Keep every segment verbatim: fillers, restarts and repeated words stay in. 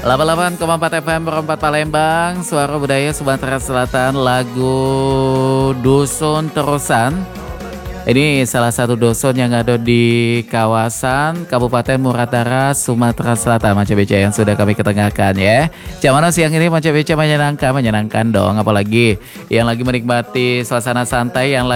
delapan puluh delapan koma empat F M Perempat Palembang, Suara Budaya Sumatera Selatan, lagu Dusun Terusan. Ini salah satu dusun yang ada di kawasan Kabupaten Muratara, Sumatera Selatan, Manca Beca, yang sudah kami ketengahkan ya. Jam mana siang ini Manca Beca? Menyenangkan, menyenangkan dong. Apalagi yang lagi menikmati suasana santai, yang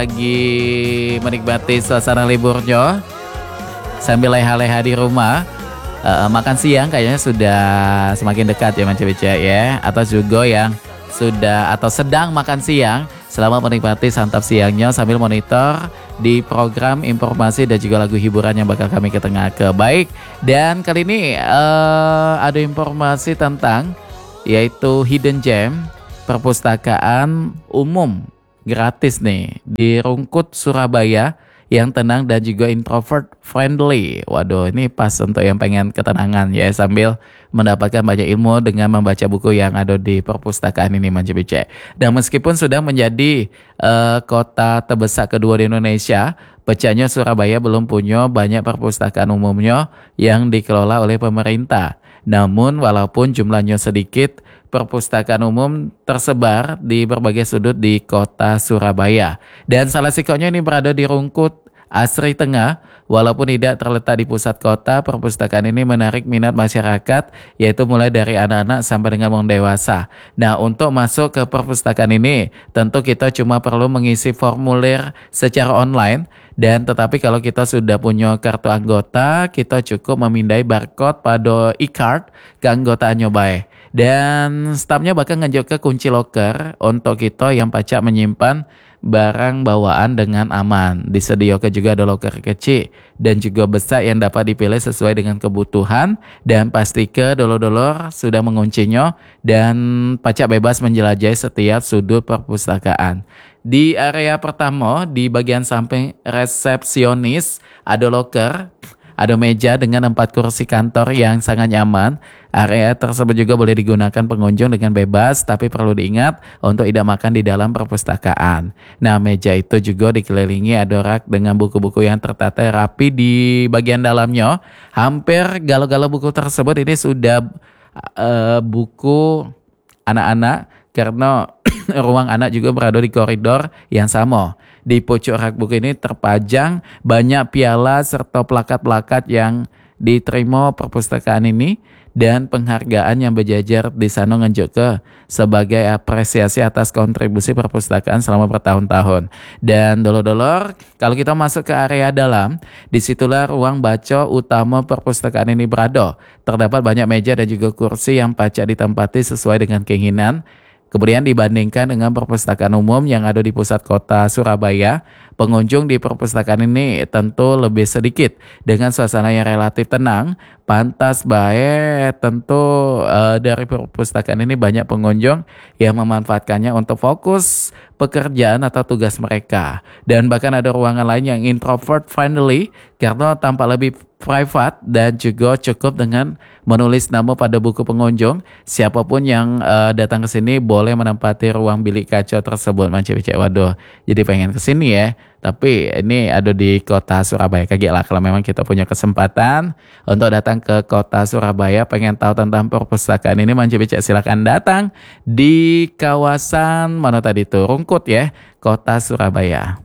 lagi menikmati suasana liburnya sambil leha-leha di rumah. Uh, makan siang kayaknya sudah semakin dekat ya Manca Beca ya. Atau juga yang sudah atau sedang makan siang, selamat menikmati santap siangnya sambil monitor di program informasi dan juga lagu hiburan yang bakal kami ketengah ke baik. Dan kali ini uh, ada informasi tentang yaitu Hidden Gem, perpustakaan umum gratis nih di Rungkut, Surabaya, yang tenang dan juga introvert friendly. Waduh, ini pas untuk yang pengen ketenangan ya, sambil mendapatkan banyak ilmu dengan membaca buku yang ada di perpustakaan ini Manca Beca. Dan meskipun sudah menjadi uh, kota terbesar kedua di Indonesia, pecahnya Surabaya belum punya banyak perpustakaan umumnya yang dikelola oleh pemerintah. Namun walaupun jumlahnya sedikit, perpustakaan umum tersebar di berbagai sudut di kota Surabaya. Dan salah sikonya ini berada di Rungkut, Asri Tengah. Walaupun tidak terletak di pusat kota, perpustakaan ini menarik minat masyarakat, yaitu mulai dari anak-anak sampai dengan orang dewasa. Nah, untuk masuk ke perpustakaan ini, tentu kita cuma perlu mengisi formulir secara online. Dan tetapi kalau kita sudah punya kartu anggota, kita cukup memindai barcode pada e-card keanggotaannya baik. Dan stafnya bakal ngejuk ke kunci loker untuk kita yang pacak menyimpan barang bawaan dengan aman. Disediakan juga ada loker kecil dan juga besar yang dapat dipilih sesuai dengan kebutuhan. Dan pastikan dolo-dolo sudah menguncinya dan pacak bebas menjelajahi setiap sudut perpustakaan. Di area pertama, di bagian samping resepsionis, ada loker, ada meja dengan empat kursi kantor yang sangat nyaman. Area tersebut juga boleh digunakan pengunjung dengan bebas, tapi perlu diingat untuk tidak makan di dalam perpustakaan. Nah, meja itu juga dikelilingi ada rak dengan buku-buku yang tertata rapi di bagian dalamnya. Hampir galau-galau buku tersebut ini sudah uh, buku anak-anak, karena ruang anak juga berada di koridor yang sama. Di pucuk rak buku ini terpajang banyak piala serta plakat-plakat yang diterima perpustakaan ini, dan penghargaan yang berjajar di sana ngejuk ke sebagai apresiasi atas kontribusi perpustakaan selama bertahun-tahun. Dan dolor-dolor, kalau kita masuk ke area dalam, disitulah ruang baca utama perpustakaan ini berada. Terdapat banyak meja dan juga kursi yang pacak ditempati sesuai dengan keinginan. Kemudian dibandingkan dengan perpustakaan umum yang ada di pusat kota Surabaya, pengunjung di perpustakaan ini tentu lebih sedikit. Dengan suasana yang relatif tenang, pantas baik tentu uh, dari perpustakaan ini banyak pengunjung yang memanfaatkannya untuk fokus pekerjaan atau tugas mereka. Dan bahkan ada ruangan lain yang introvert friendly karena tampak lebih private dan juga cukup dengan menulis nama pada buku pengunjung. Siapapun yang uh, datang ke sini boleh menempati ruang bilik kaca tersebut. Manca Beca, waduh, jadi pengen ke sini ya. Tapi ini ada di kota Surabaya. Kaget lah kalau memang kita punya kesempatan untuk datang ke kota Surabaya, pengen tahu tentang perpustakaan ini, Manca Beca, silakan datang di kawasan mana tadi tuh, Rungkut ya, kota Surabaya.